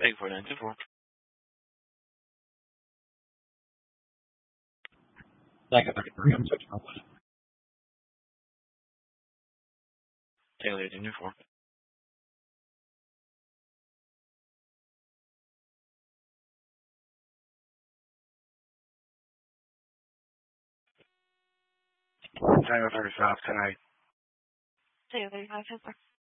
Take 4924. Tango 33, I'm switching on. Taylor 1824. Tango 35 tonight. Taylor 35, Hitler.